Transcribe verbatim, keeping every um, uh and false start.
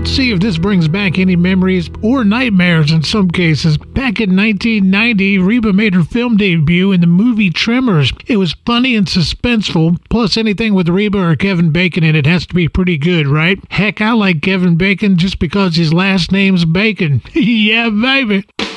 Let's see if this brings back any memories or nightmares in some cases. Back in nineteen ninety, Reba made her film debut in the movie Tremors. It was funny and suspenseful, plus anything with Reba or Kevin Bacon in it has to be pretty good, right? Heck, I like Kevin Bacon just because his last name's Bacon. Yeah, baby.